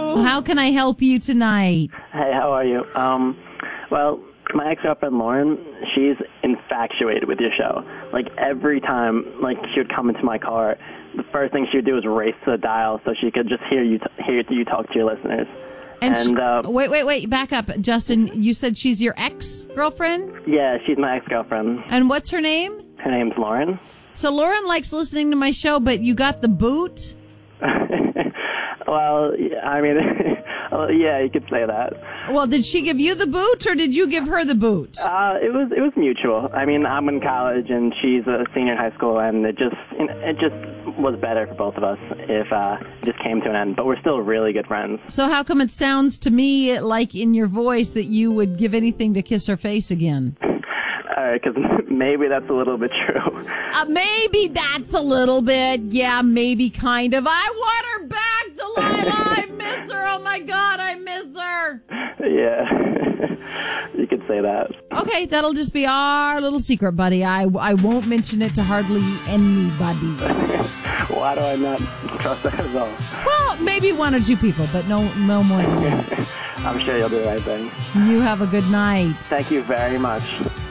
How can I help you tonight? Hey, how are you? Well, my ex-girlfriend Lauren, she's infatuated with your show. Like, every time, like, she would come into my car, the first thing she would do is race to the dial so she could just hear you talk to your listeners. And wait, back up. Justin, you said she's your ex-girlfriend? Yeah, she's my ex-girlfriend. And what's her name? Her name's Lauren. So Lauren likes listening to my show, but you got the boot? Well, I mean, yeah, you could say that. Well, did she give you the boot, or did you give her the boot? It was mutual. I mean, I'm in college and she's a senior in high school, and it just was better for both of us if it just came to an end. But we're still really good friends. So how come it sounds to me like in your voice that you would give anything to kiss her face again? Because maybe that's a little bit true. Maybe that's a little bit. Yeah, maybe kind of. I want her back, Delilah. I miss her. Oh, my God, I miss her. Yeah, you could say that. Okay, that'll just be our little secret, buddy. I won't mention it to hardly anybody. Why do I not trust that at all? Well, maybe one or two people, but no more than that. I'm sure you'll do the right thing. You have a good night. Thank you very much.